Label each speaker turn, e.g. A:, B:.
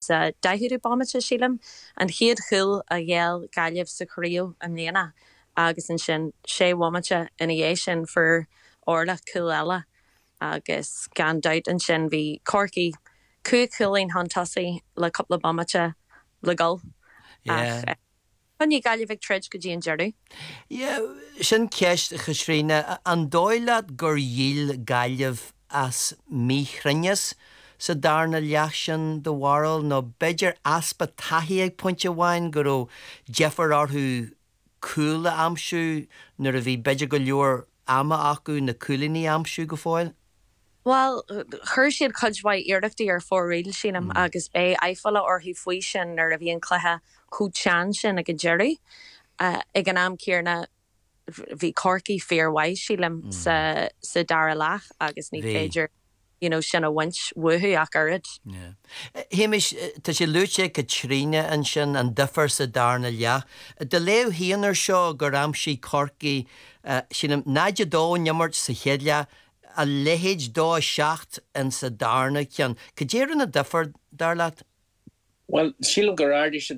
A: sa daithú bommate sílam an chiad chuil a ghéal gaiileh sa choríú an léana agus an sin sé wommate in dhé sin for orla cool eile agus gan dout an sin bhí corcaí cuaig chuilín hantasaí le coppla bommate le gol.
B: Yeah.
A: Pan you gaiileh ag trid go dtí an jeirú?
B: Yeah, sin ceist Chrisríne an dóilad gur díl gaiileh as míchrinnes sa darna leach sin do waril nó beidir aspa taithí ag pointe bhain gur ó Jeffar orthú cúla amsú nuair a bhí beidir go leor ama acu na cúlaní amsú go fáil?
A: Well, chuir siad codhhaid iireachtaí ar fór réil sinam agus bé éiffala orthaí faoi sin ar a bhíon cluthe cútean sin ag an jeirú. Ag an am céarna bhí corcaí fearhhaid sílam sa dara leach agus ní féidir sin a bhaint wuthú ach arid.
B: Hamish, tá sé lúte go tríne an sin an difar sa darna leach. De léo híanar seo gur amsí corcaí sinam náide dó nimmart sa chéadle a lehéid dó seacht an sa darna cean. Cadéir na difar dar leat?
C: Well, sílam gur ardí sé